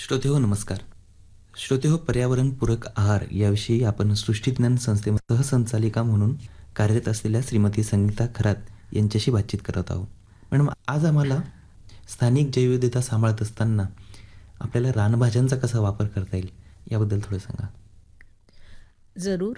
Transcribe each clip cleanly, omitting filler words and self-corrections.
श्रोतेहो नमस्कार. श्रोतेहो पर्यावरणपूरक आहार याविषयी आपण सृष्टीज्ञान संस्थेमध्ये सहसंचालिका म्हणून कार्यरत असलेल्या श्रीमती संगीता खरात यांच्याशी बातचीत करत आहोत. मॅडम, आज आम्हाला स्थानिक जैवविविधता सांभाळत असताना आपल्याला रानभाज्यांचा कसा वापर करता येईल याबद्दल थोडं सांगा. जरूर.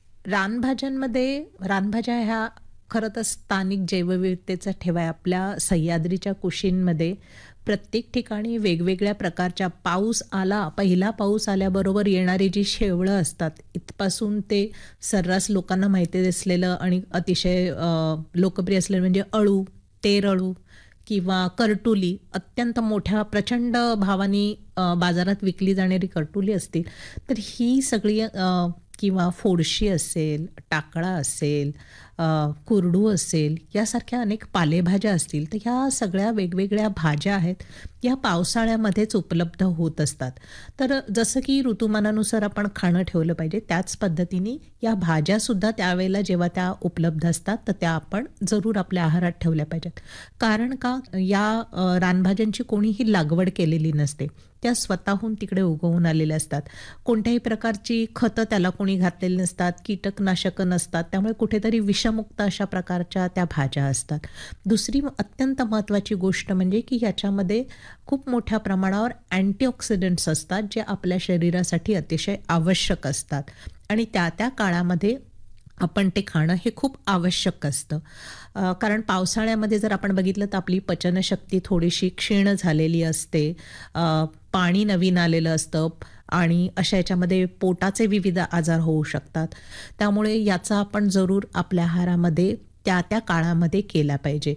रानभाज्या ह्या खरं तर स्थानिक जैवविविधतेचा ठेवा आहे. आपल्या सह्याद्रीच्या कुशींमध्ये प्रत्येक ठिकाणी वेगवेगळ्या प्रकारच्या पहिला पाऊस आल्याबरोबर येणारी जी शेवळं असतात, इथपासून ते सर्रास लोकांना माहिती असलेलं आणि अतिशय लोकप्रिय असलेलं म्हणजे अळू, तेरअळू किंवा करटुली, अत्यंत मोठ्या प्रचंड भावानी बाजारात विकली जाणारी करटुली असतील, तर ही सगळी किंवा फोडशी असेल, टाकळा असेल, कुरडू असेल, यासारख्या अनेक पालेभाज्या असतील, तर ह्या सगळ्या वेगवेगळ्या भाज्या आहेत, या पावसाळ्यामध्येच उपलब्ध होत असतात. तर जसं की ऋतुमानानुसार आपण खाणं ठेवलं पाहिजे, त्याच पद्धतीने या भाज्यासुद्धा त्यावेळेला जेव्हा त्या उपलब्ध असतात, तर त्या आपण जरूर आपल्या आहारात ठेवल्या पाहिजेत. कारण का, या रानभाज्यांची कोणीही लागवड केलेली नसते. त्या स्वतःहून तिकडे उगवून आलेल्या असतात. कोणत्याही प्रकारची खतं त्याला कोणी घातलेली नसतात, कीटकनाशकं नसतात. त्यामुळे कुठेतरी विषमुक्त अशा प्रकारच्या त्या भाज्या असतात. दुसरी अत्यंत महत्त्वाची गोष्ट म्हणजे की याच्यामध्ये खूप मोठ्या प्रमाणावर अँटीऑक्सिडंट्स असतात, जे आपल्या शरीरासाठी अतिशय आवश्यक असतात आणि त्या काळामध्ये आपण ते खाणं हे खूप आवश्यक असतं. कारण पावसाळ्यामध्ये जर आपण बघितलं तर आपली पचनशक्ती थोडीशी क्षीण झालेली असते, पाणी नवीन आलेलं असतं आणि अशा याच्यामध्ये पोटाचे विविध आजार होऊ शकतात. त्यामुळे याचा आपण जरूर आपल्या आहारामध्ये त्या काळामध्ये केला पाहिजे.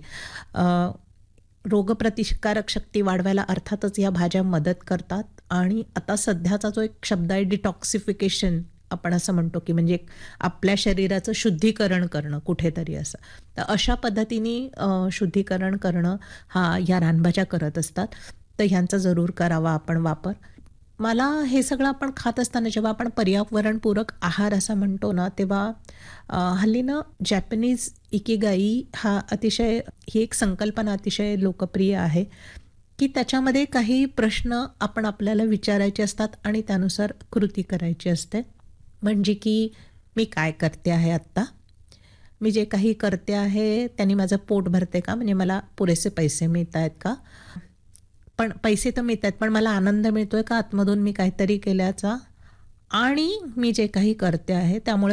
रोगप्रतिकारक शक्ती वाढवायला अर्थातच या भाज्या मदत करतात आणि आता सध्याचा जो एक शब्द आहे डिटॉक्सिफिकेशन, आपण असं म्हणतो की म्हणजे आपल्या शरीराचं शुद्धीकरण करणं कुठेतरी असं. तर अशा पद्धतीने शुद्धीकरण करणं हा या रानभाज्या करत असतात. तर ह्यांचा जरूर करावा आपण वापर. मला हे सगळं आपण खात असताना जेव्हा आपण पर्यावरणपूरक आहार असं म्हणतो ना, तेव्हा हल्लीनं जॅपनीज इकिगाई ही एक संकल्पना अतिशय लोकप्रिय आहे की त्याच्यामध्ये काही प्रश्न आपण आपल्याला विचारायचे असतात आणि त्यानुसार कृती करायची असते. म्हणजे की मी काय करते आहे आत्ता, मी जे काही करते आहे त्यांनी माझं पोट भरते का, म्हणजे मला पुरेसे पैसे मिळत आहेत का, पण पैसे तर मिळत आहेत पण मला आनंद मिळतोय का आतमधून मी काहीतरी केल्याचा, आणि मी जे काही करते आहे त्यामुळे